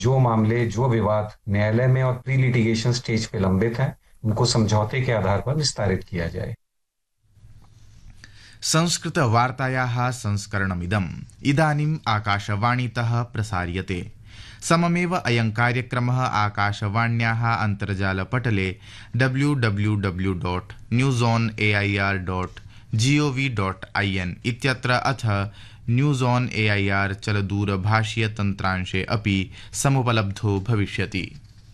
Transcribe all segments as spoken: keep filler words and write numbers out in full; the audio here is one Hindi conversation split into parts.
जो मामले, जो विवाद न्यायालय में और प्री लिटिगेशन स्टेज पे लंबित हैं, उनको समझौते के आधार पर निस्तारित किया जाए। संस्कृतवार्तायाः संस्करणमिदम् इदानीम् आकाशवाणीतः प्रसार्यते। सममेव अयं कार्यक्रमः आकाशवाण्याः अन्तर्जालपटले W W W dot news on A I are dot ji O V dot ऐ एन् इत्यत्र अथ न्यूस् आन् ए ऐ आर् चलदूरभाषीयतन्त्रांशे अपि समुपलब्धो भविष्यति।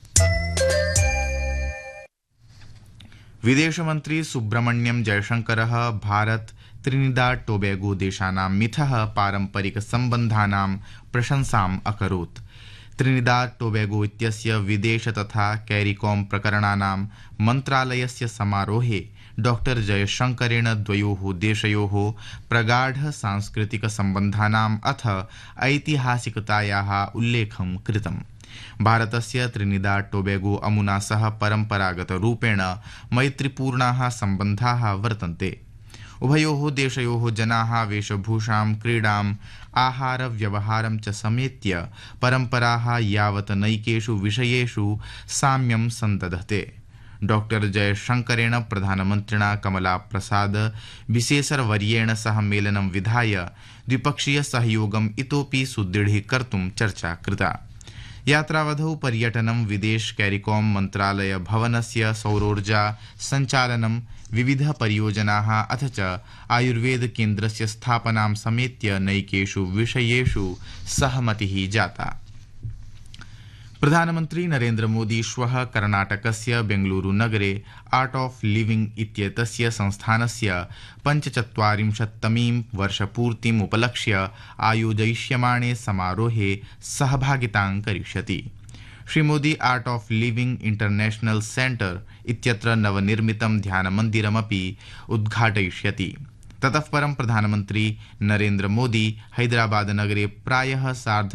विदेशमन्त्री सुब्रह्मण्यं जयशंकरः भारत त्रिनिदाद टोबैगो देशानां मिथः पारम्परिक सम्बन्धानां प्रशंसाम् अकरोत्। त्रिनिदाद टोबैगो इत्यस्य विदेश तथा कैरिकॉम प्रकरणानां मन्त्रालयस्य समारोहे डॉक्टर जयशंकरेण द्वयोः देशयोः प्रगाढ सांस्कृतिक सम्बन्धानाम् अथ ऐतिहासिकतायाः उल्लेखं कृतम्। भारतस्य त्रिनिदाद टोबैगो अमुना सह परम्परागतरूपेण मैत्रीपूर्णाः सम्बन्धाः वर्तन्ते। उभयोः देशयोः जनाः वेशभूषां, क्रीडाम्, आहार व्यवहारं च समेत्य परम्पराः यावत् नैकेषु विषयेषु साम्यं सन्दधते। डॉक्टर जयशंकरेण प्रधानमन्त्रिणा कमला प्रसाद विशेषरवर्येण सह मेलनं विधाय द्विपक्षीय सहयोगम् इतोपि सुदृढीकर्तुं चर्चा कृता। यात्रावधौ पर्यटनं, विदेश कैरिकॉम मन्त्रालय भवनस्य सौरोर्जा सञ्चालनं, विविध परियोजनाः अथ च आयुर्वेद केन्द्रस्य स्थापनां समेत्य नैकेषु विषयेषु सहमतिः जाता। प्रधानमन्त्री नरेन्द्र मोदी श्वः कर्णाटकस्य बेंगलुरु नगरे आर्ट ऑफ लिविंग इत्येतस्य संस्थानस्य पञ्चचत्वारिंशत्तमीं वर्षपूर्तिम् उपलक्ष्य आयोजयिष्यमाणे समारोहे सहभागितां करिष्यति। Shri Modi art of living international centre इत्यत्र नवनिर्मितं ध्यानमन्दिरमपि उद्घाटयिष्यति। ततः परं प्रधानमन्त्री नरेन्द्र मोदी हैदराबाद नगरे प्रायः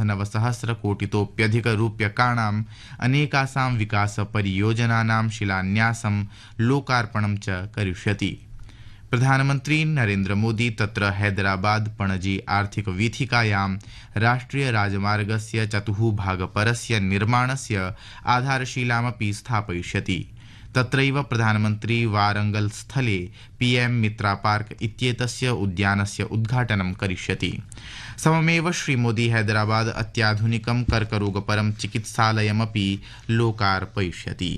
सार्धनवसहस्रकोटितोप्यधिकरूप्यकाणाम् अनेकासां विकासपरियोजनानां शिलान्यासं, लोकार्पणं च करिष्यति। प्रधानमन्त्री नरेन्द्र मोदी तत्र हैदराबाद पणजी आर्थिक वीथिकायां राष्ट्रिय राजमार्गस्य चतुःभागपरस्य निर्माणस्य आधारशिलामपि स्थापयिष्यति। तत्रैव प्रधानमन्त्री वारंगल स्थले पीएम मित्रा पार्क इत्येतस्य उद्यानस्य उद्घाटनं करिष्यति। सममेव श्रीमोदी हैदराबाद अत्याधुनिकं कर्करोगपरं चिकित्सालयमपि लोकार्पयिष्यति।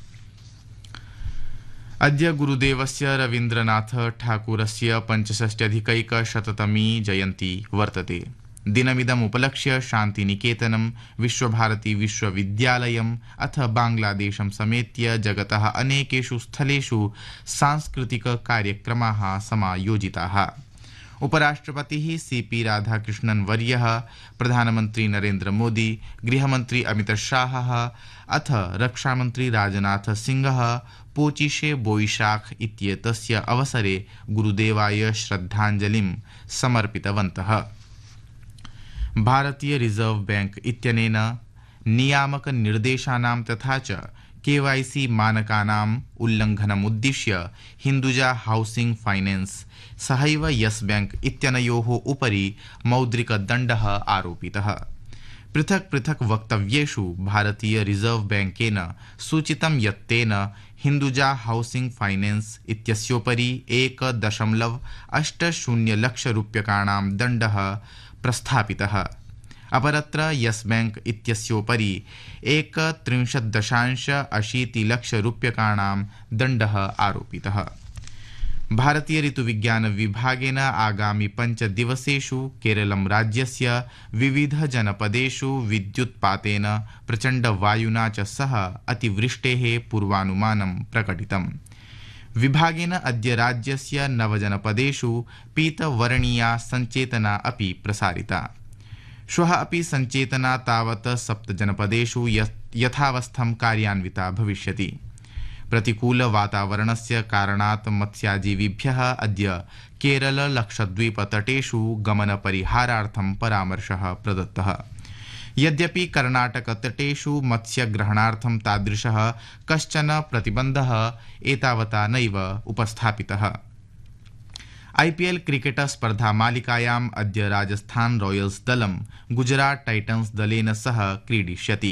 अद्य गुरुदेवस्य रवीन्द्रनाथ ठाकुरस्य पञ्चषष्ट्यधिकैकशततमी जयन्ती वर्तते। दिनमिदम् उपलक्ष्य शान्तिनिकेतनं, विश्वभारती विश्वविद्यालयम् अथ बांग्लादेशं समेत्य जगतः अनेकेषु स्थलेषु सांस्कृतिक कार्यक्रमाः समायोजिताः। उपराष्ट्रपतिः सीपी राधाकृष्णन् वर्यः, प्रधानमन्त्री नरेन्द्र मोदी, गृहमन्त्री अमित शाहः अथ रक्षामन्त्री राजनाथ सिंहः पोचिशे बोईशाख इत्येतस्य अवसरे गुरुदेवाय श्रद्धाञ्जलिं समर्पितवन्तः। भारतीय रिजर्व बैंक इत्यनेन नियामक निर्देशानां तथा च केवाईसी मानकानाम् उल्लङ्घनमुद्दिश्य हिन्दुजा हाउसिंग फाइनेंस सहैव यस बैंक इत्यनयोः उपरि मौद्रिकदण्डः आरोपितः। पृथक् पृथक् वक्तव्येषु भारतीय रिजर्व बैंकेन सूचितं यत् तेन हिन्दुजा हाउसिंग फाइनेंस इत्यस्योपरि एक दशमलव अष्ट शून्य लक्ष रूप्यकाणां दण्डः प्रस्थापितः। अपरत्र यस बैंक इत्यस्योपरि एक त्रिंशत् दशांश अशीति लक्ष रूप्यकाणां दण्डः आरोपितः। भारतीय ऋतुविज्ञान विभागेन आगामि पंच दिवसेषु केरलं राज्यस्य विविध जनपदेषु विद्युत्पातेन, प्रचण्ड वायुना च सह अतिवृष्टेः पूर्वानुमानं प्रकटितम्। विभागेन अद्य राज्यस्य नवजनपदेषु पीतवर्णीया सञ्चेतना अपि प्रसारिता। श्वः अपि सञ्चेतना तावत् सप्तजनपदेषु यथावस्थं कार्यान्विता भविष्यति। प्रतिकूल वातावरणस्य कारणात् मत्स्याजीविभ्यः अद्य केरल लक्षद्वीप तटेषु गमनपरिहारार्थं परामर्शः प्रदत्तः। यद्यपि कर्णाटक तटेषु मत्स्यग्रहणार्थं तादृशः कश्चन प्रतिबन्धः एतावता नैव उपस्थापितः। आईपीएल क्रिकेट स्पर्धा मालिकायाम् अद्य राजस्थान रॉयल्स दलं गुजरात टाइटन्स दलेन सह क्रीडिष्यति।